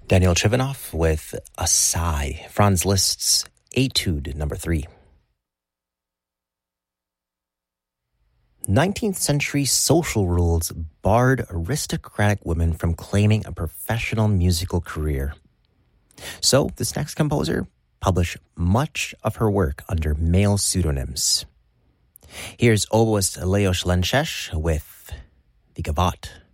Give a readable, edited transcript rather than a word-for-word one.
Daniel Trivanov with A Sigh, Franz Liszt's Etude number 3. 19th century social rules barred aristocratic women from claiming a professional musical career. So, this next composer published much of her work under male pseudonyms. Here's oboist Leos Lenčeš with the Gavotte.